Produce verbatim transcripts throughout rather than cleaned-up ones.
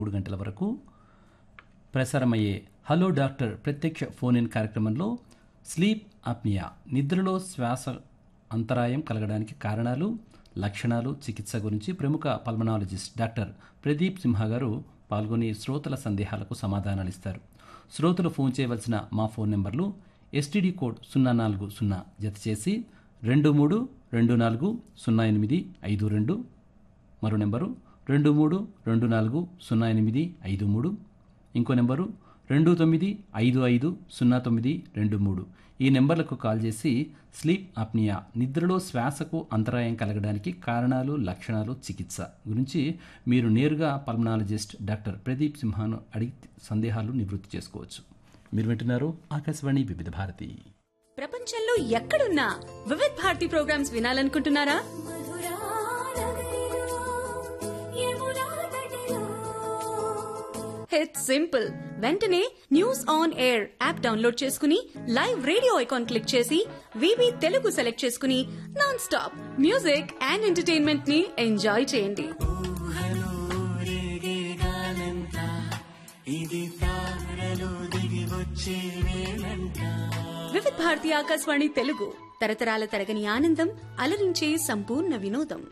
మూడు గంటల వరకు ప్రసారమయ్యే హలో డాక్టర్ ప్రత్యక్ష ఫోన్ ఇన్ కార్యక్రమంలో స్లీప్ అప్నియా నిద్రలో శ్వాస అంతరాయం కలగడానికి కారణాలు, లక్షణాలు, చికిత్స గురించి ప్రముఖ పల్మనాలజిస్ట్ డాక్టర్ ప్రదీప్ సింహ గారు పాల్గొని శ్రోతల సందేహాలకు సమాధానాలు ఇస్తారు. శ్రోతలు ఫోన్ చేయవలసిన మా ఫోన్ నెంబర్లు ఎస్టీడీ కోడ్ సున్నా నాలుగు సున్నా జత చేసి రెండు మూడు రెండు నాలుగు సున్నా ఎనిమిది ఐదు రెండు, మరో నెంబరు రెండు మూడు రెండు నాలుగు సున్నా ఎనిమిది ఐదు మూడు, ఇంకో నెంబరు రెండు తొమ్మిది ఐదు ఐదు సున్నా తొమ్మిది రెండు మూడు. ఈ నెంబర్లకు కాల్ చేసి స్లీప్ అప్నియా నిద్రలో శ్వాసకు అంతరాయం కలగడానికి కారణాలు, లక్షణాలు, చికిత్స గురించి మీరు నేరుగా పల్మనాలజిస్ట్ డాక్టర్ ప్రదీప్ సింహాను అడిగి సందేహాలు నివృత్తి చేసుకోవచ్చు. మీరు వింటున్నారు ఆకాశవాణి వివిధ భారతి. ప్రపంచంలో ఎక్కడున్నా వివిధ భారతి ప్రోగ్రామ్స్ వినాలనుకుంటున్నారా? It's simple. వెంటనే news on air app download చేసుకుని లైవ్ రేడియో ఐకాన్ క్లిక్ చేసి వివి తెలుగు సెలెక్ట్ చేసుకుని non stop music and entertainment ని ఎంజాయ్ చేయండి. వివిధ భారతి ఆకాశవాణి తెలుగు తరతరాల తరగని ఆనందం, అలరించే సంపూర్ణ వినోదం.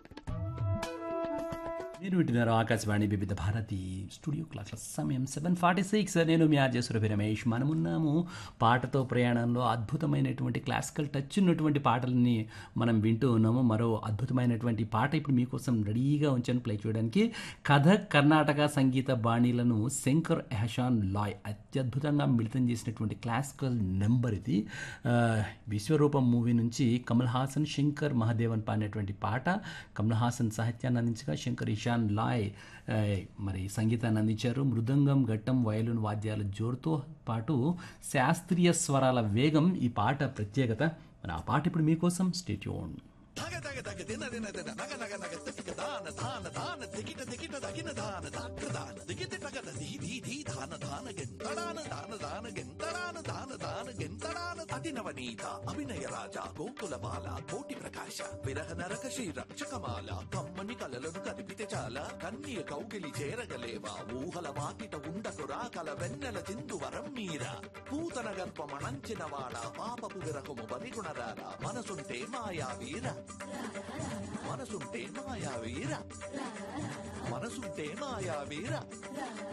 మీరు వింటున్నారు ఆకాశవాణి వివిధ భారతి. స్టూడియో క్లాక్ల సమయం సెవెన్ ఫార్టీ సిక్స్. నేను మీ ఆర్జే సురభి రమేష్. మనమున్నాము పాటతో ప్రయాణంలో. అద్భుతమైనటువంటి క్లాసికల్ టచ్ ఉన్నటువంటి పాటలని మనం వింటూ ఉన్నాము. మరో అద్భుతమైనటువంటి పాట ఇప్పుడు మీకోసం రెడీగా ఉంచాను ప్లే చేయడానికి. కథక్ కర్ణాటక సంగీత బాణీలను శంకర్ ఎహసాన్ లాయ్ అత్యద్భుతంగా మిళితం చేసినటువంటి క్లాసికల్ నెంబర్ ఇది. విశ్వరూపం మూవీ నుంచి కమల్ హాసన్, శంకర్ మహాదేవన్ పాడినటువంటి పాట. కమల్ హాసన్ సాహిత్యాన్ని అందించగా శంకర్ ఇషాన్ లాయ్ మరి సంగీతాన్ని అందించారు. మృదంగం, ఘట్టం, వయలున్ వాద్యాల జోరుతో పాటు శాస్త్రీయ స్వరాల వేగం ఈ పాట ప్రత్యేకత. మరి ఆ పాట ఇప్పుడు మీకోసం. Stay tune. అతినవనీత అభినయ రాజా గోకుల బాల కోటి ప్రకాశ విరహ నరకశీ రక్షకమాల కమ్మని కలలను కదిపితే చాలా కన్నీయ కౌగిలి చేరగలేవా ఊహల వాకిట ఉండకురా కల వెన్నెల చిందు వరం మీరా పూతన గర్భమణంచిన వాడ పాపపు విరహము బలిగుణరాల మనసుంటే మాయా వీర మనసుంటే మాయా వీర మనసుంటే మాయా వీర